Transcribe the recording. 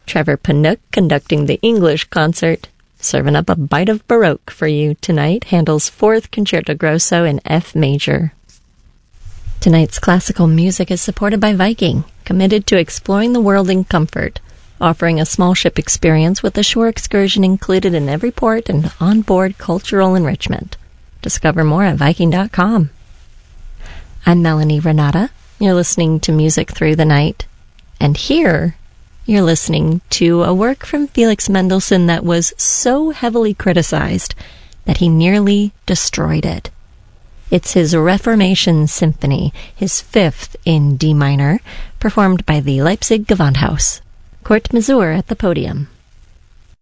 Trevor Panook conducting the English concert. Serving up a bite of Baroque for you tonight. Handel's Fourth Concerto Grosso in F major. Tonight's classical music is supported by Viking, committed to exploring the world in comfort, offering a small ship experience with a shore excursion included in every port and onboard cultural enrichment. Discover more at Viking.com. I'm Melanie Renata. You're listening to Music Through the Night. And here, you're listening to a work from Felix Mendelssohn that was so heavily criticized that he nearly destroyed it. It's his Reformation Symphony, his fifth in D minor, performed by the Leipzig Gewandhaus. Kurt Masur at the podium.